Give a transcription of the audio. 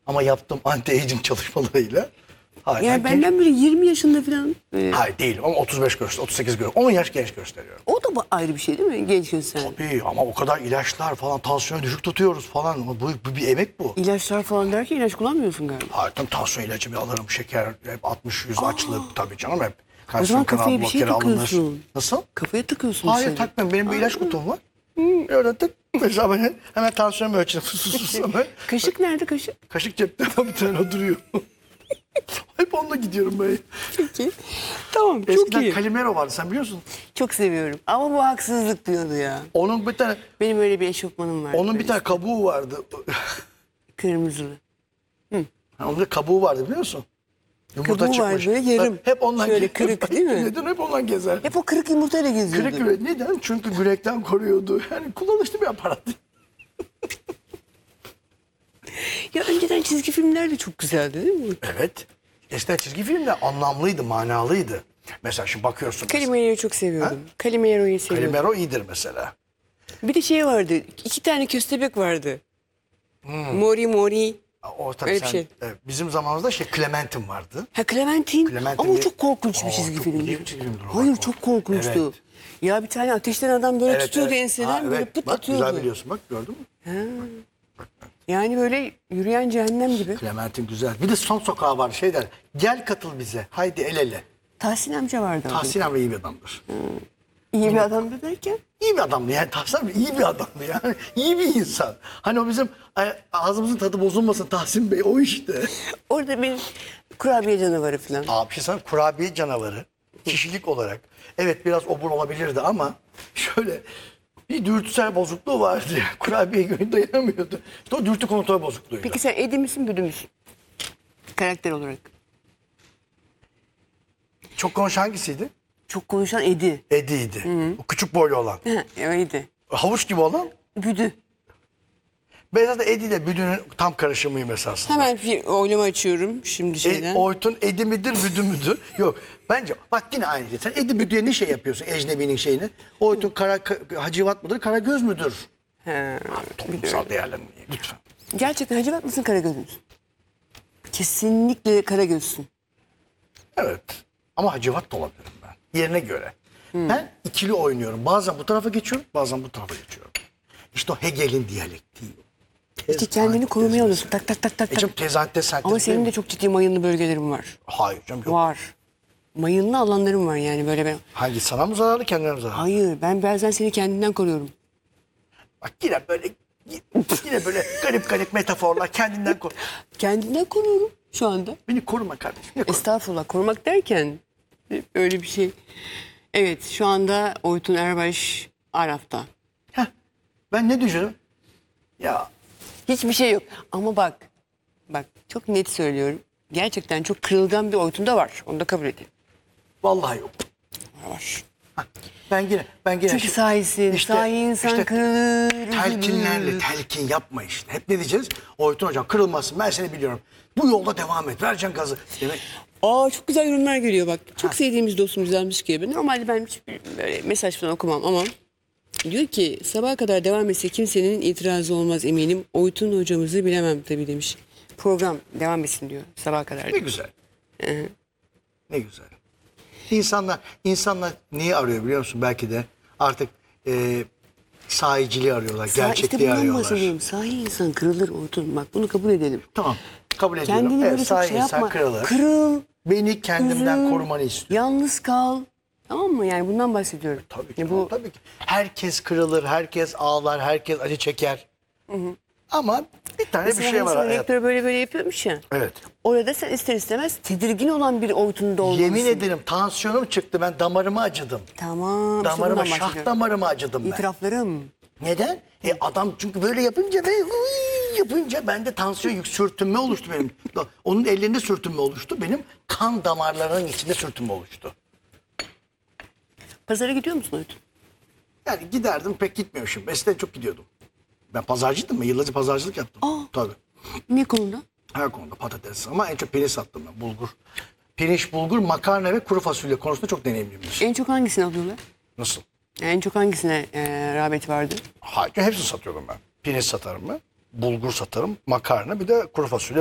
Ama yaptığım anti-aging çalışmalarıyla hala Yani benden böyle 20 yaşında falan. Hayır değil ama 35 gösteriyor, 38 gösteriyor. 10 yaş genç gösteriyor. O da ayrı bir şey değil mi? Genç gösteren. Tabii ama o kadar ilaçlar falan, tansiyonu düşük tutuyoruz falan. Ama bu bir emek bu. İlaçlar falan derken ilaç kullanmıyorsun galiba. Hayır, tam tansiyon ilacı bir alırım, şeker, hep 60-100 açlık tabii canım hep. O Kalsiyum zaman kanal kafaya bir şey blokeri alınır. takıyorsun. Nasıl? Kafaya takıyorsun bir Hayır şeyleri. takmıyorum. Benim bir ilaç kutum var. Öyle tık. Mesela ben hemen tansiyonumu ölçerim. Sus hemen. Kaşık nerede kaşık? Kaşık cepte bir tane o duruyor. Hep onunla gidiyorum ben. Peki. Tamam çok Eskiden iyi. Calimero vardı, sen biliyorsun. Çok seviyorum. Ama bu haksızlık diyordu ya. Onun bir tane Benim öyle bir eşofmanım var. onun bir Böyle tane kabuğu vardı. kırmızılı. Onun bir kabuğu vardı, biliyor musun? Yumurta Kabuğu var, çıkmış. böyle yarım. Hep ondan Şöyle kırık, değil mi? Neden hep ondan gezer? Hep o kırık yumurtayla geziyordu. Kırık yürek. Neden? Çünkü gürekten koruyordu. Yani kullanışlı bir aparat. Ya önceden çizgi filmler de çok güzeldi değil mi? Evet. Eskiden çizgi filmler anlamlıydı, manaklıydı. Mesela şimdi bakıyorsun. Calimero'yu çok seviyordum. Calimero'yu seviyordum. Calimero iyidir mesela. Bir de şey vardı. 2 tane köstebek vardı. Mori Mori. O tabii Öyle bir şey. bizim zamanımızda Clementine vardı. Ha Clementine. Clementine Ama bir- çok korkunç bir çizgi çok filmdi. iyi bir çizgi filmdir o. Hayır Bak, çok korkunçtu. Evet. Ya bir tane ateşten adam böyle tutuyordu enseden Ha, böyle evet. pıt Bak, atıyordu. güzel biliyorsun, bak gördün mü? Yani böyle yürüyen cehennem gibi. Clementine güzel. Bir de Son Sokağı var, şey der. Gel katıl bize, haydi el ele. Tahsin amca vardı. orada. Tahsin Emre iyi bir adamdır. İyi bir adamdı derken. İyi bir adamdı yani, Tahsin Emre iyi bir adamdı yani. İyi bir insan. Hani o bizim ağzımızın tadı bozulmasın Tahsin Bey, o işte. Orada bir kurabiye canavarı falan. Abi bir şey söyleyeyim, kurabiye canavarı kişilik olarak evet biraz obur olabilirdi ama şöyle bir dürtüsel bozukluğu vardı. Kurabiye gönlü dayanamıyordu. İşte o dürtü kontrol bozukluğuydu. Peki sen Edi misin Büdü müsün? Karakter olarak. Çok konuşan hangisiydi? Çok konuşan Edi. Eddie'ydi. O küçük boylu olan. Öyleydi. Havuç gibi olan. Büdü. Ben zaten Eddie ile Büdü'nün tam karışımıyım esasında. Hemen bir oylama açıyorum şimdi şeyden. Oytun Edi midir, Büdü müdür? Yok. Bence bak yine aynı şey. Sen Edi Büdü'ye ne şey yapıyorsun ecnebinin şeyini? Oytun Hacivat mıdır, Karagöz müdür? Ha, Toplumsal değerlendirmeyi lütfen. gerçekten Hacivat mısın Karagöz müsün? Kesinlikle Karagöz'sün. Evet. Ama Hacivat da olabilirim ben. Yerine göre. Ben ikili oynuyorum. Bazen bu tarafa geçiyorum, bazen bu tarafa geçiyorum. İşte o Hegel'in diyalektiği. İşte kendini korumaya alıyorsun. Tak tak tak tak tak. Canım tezantes sentez Ama değil senin mi? de çok ciddi mayınlı bölgelerin var. Hayır canım yok. Var. Mayınlı alanlarım var yani böyle ben. Hangi sana mı zararlı, kendine mi zararlı? Hayır ben bazen seni kendinden koruyorum. Bak yine böyle garip garip metaforlar kendinden koru. Kendinden koruyorum şu anda. Beni koruma kardeşim. Ne koru? Estağfurullah korumak derken öyle bir şey. Evet şu anda Oytun Erbaş Araf'ta. Heh, ben ne düşünüyorum? Ya Hiçbir şey yok. Ama bak çok net söylüyorum. Gerçekten çok kırılgan bir Oytun da var. Onu da kabul edeyim. vallahi yok. Var. Ben yine. Çünkü sahisin. Sahi insan kırılır. Telkinlerle telkin yapma işte. Hep ne diyeceğiz? Oytun hocam kırılmasın, ben seni biliyorum. Bu yolda devam et. Vereceksin gazı. Demek Aa çok güzel yorumlar geliyor bak. Çok sevdiğimiz dostumuz yazmış ki. Normalde ben hiç böyle mesaj falan okumam ama diyor ki sabaha kadar devam etse kimsenin itirazı olmaz eminim. Oytun hocamızı bilemem tabii demiş. Program devam etsin diyor sabaha kadar. ne diyor. güzel. Ne güzel. İnsanlar neyi arıyor biliyor musun? Belki de artık sahiciliği arıyorlar, gerçekliği işte bundan arıyorlar. bahsediyorum. Sahi insan kırılır Oytun. Bak bunu kabul edelim. Tamam, kabul ediyorum. Kendini böyle çok sahi şey insan yapma. kırılır. Kırıl. Beni kendimden üzül, korumanı istiyorum. Yalnız kal. Tamam mı? Yani bundan bahsediyorum. Tabii ki. Ya bu Tabii ki. Herkes kırılır, herkes ağlar, herkes acı çeker. Ama bir tane mesela bir şey hani var sana hayatta. rektör böyle yapıyormuş ya. Evet. Orada sen ister istemez tedirgin olan bir Oytun'da olmalısın. Yemin ederim tansiyonum çıktı, ben damarıma acıdım. Tamam. işte Damarıma, bundan şah bahsediyorum. damarıma acıdım ben. İtiraflarım. Neden? Adam çünkü böyle yapınca bende tansiyon sürtünme oluştu benim. Onun ellerinde sürtünme oluştu. Benim kan damarlarının içinde sürtünme oluştu. Pazara gidiyor musun Oytun? Yani giderdim, pek gitmiyormuşum. Eskiden çok gidiyordum. Ben pazarcıydım ben. Yıllarca pazarcılık yaptım. Tabii. Ne konuda? Her konuda patates ama en çok pirinç sattım ben. Bulgur. Pirinç, bulgur, makarna ve kuru fasulye konusunda çok deneyimliyimdir. En çok hangisini alıyorlar? Nasıl? En çok hangisine rağbet vardı? Hayır, hepsini satıyordum ben. Pirinç satarım ben. Bulgur satarım, makarna, bir de kuru fasulye.